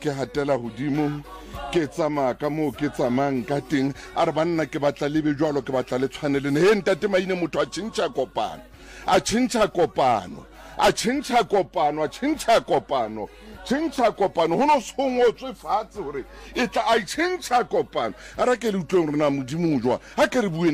ke hatela hodimo ke tsamaya ka moo ke tsamayang ka teng a re banna ke batla lebe jwalo ke batla le tshwanelene he ntate Maine motho a tšhintšha kopano tšhintšha kopano go no tshongotswe fatshe gore e tla a tšhintšha kopano a ra ke le utlweng rena modimo jwa a ke re bue